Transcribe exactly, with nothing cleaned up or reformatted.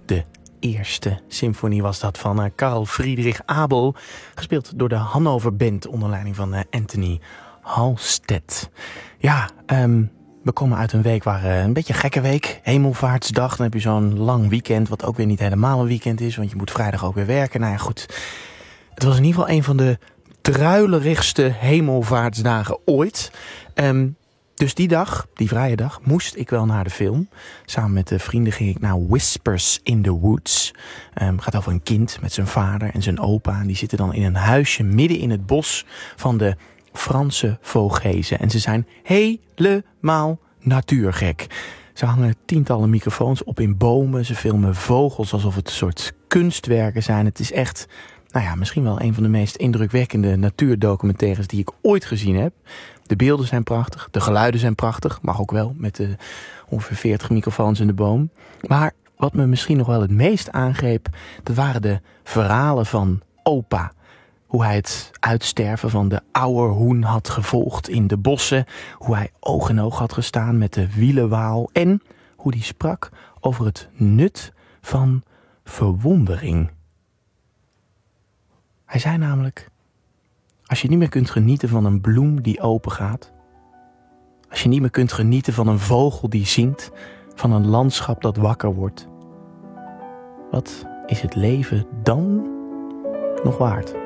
De eerste symfonie was dat van uh, Carl Friedrich Abel, gespeeld door de Hannover Band onder leiding van uh, Anthony Halstead. Ja, um, we komen uit een week waar uh, een beetje een gekke week, Hemelvaartsdag. Dan heb je zo'n lang weekend, wat ook weer niet helemaal een weekend is, want je moet vrijdag ook weer werken. Nou ja, goed. Het was in ieder geval een van de druilerigste hemelvaartsdagen ooit. Um, Dus die dag, die vrije dag, moest ik wel naar de film. Samen met de vrienden ging ik naar Whispers in the Woods. Het um, gaat over een kind met zijn vader en zijn opa. En die zitten dan in een huisje midden in het bos van de Franse Vogezen. En ze zijn helemaal natuurgek. Ze hangen tientallen microfoons op in bomen. Ze filmen vogels alsof het een soort kunstwerken zijn. Het is echt, nou ja, misschien wel een van de meest indrukwekkende natuurdocumentaires die ik ooit gezien heb. De beelden zijn prachtig, de geluiden zijn prachtig, mag ook wel, met de ongeveer veertig microfoons in de boom. Maar wat me misschien nog wel het meest aangreep, dat waren de verhalen van opa. Hoe hij het uitsterven van de ouwerhoen had gevolgd in de bossen, hoe hij oog in oog had gestaan met de wielenwaal en hoe hij sprak over het nut van verwondering. Hij zei namelijk: als je niet meer kunt genieten van een bloem die open gaat, als je niet meer kunt genieten van een vogel die zingt, van een landschap dat wakker wordt, wat is het leven dan nog waard?